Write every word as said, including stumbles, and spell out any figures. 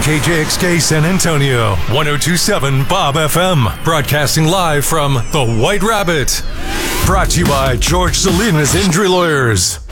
K J X K San Antonio, one oh two point seven Bob F M, broadcasting live from the White Rabbit. Brought to you by George Salinas Injury Lawyers.